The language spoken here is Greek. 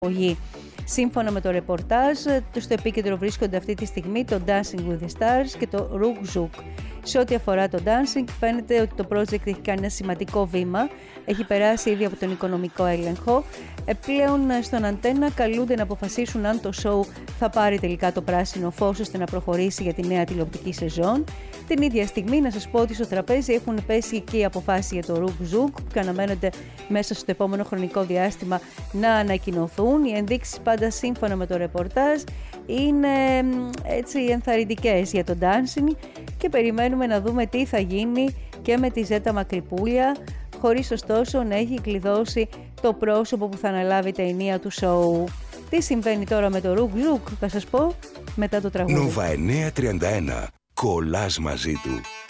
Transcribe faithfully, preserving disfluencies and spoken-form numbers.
Σύμφωνα με το ρεπορτάζ, στο επίκεντρο βρίσκονται αυτή τη στιγμή το Dancing with the Stars και το Rook Zouk. Σε ό,τι αφορά το dancing, φαίνεται ότι το project έχει κάνει ένα σημαντικό βήμα, έχει περάσει ήδη από τον οικονομικό έλεγχο. Πλέον στον Αντένα καλούνται να αποφασίσουν αν το show θα πάρει τελικά το πράσινο φως ώστε να προχωρήσει για τη νέα τηλεοπτική σεζόν. Την ίδια στιγμή να σας πω ότι στο τραπέζι έχουν πέσει και οι αποφάσεις για το Rook Zouk που αναμένονται μέσα στο επόμενο χρονικό διάστημα να ανακοινωθούν. Οι ενδείξεις πάντα σύμφωνα με το ρεπορτάζ είναι έτσι ενθαρρυντικές για το dancing και περιμένουμε να δούμε τι θα γίνει και με τη Ζέτα Μακρυπούλια, χωρίς ωστόσο να έχει κλειδώσει το πρόσωπο που θα αναλάβει τα ενία του σοου. Τι συμβαίνει τώρα με το Rook Zouk θα σας πω μετά το τραγούδι. Νόβα εννιακόσια τριάντα ένα. Κολλάς μαζί του.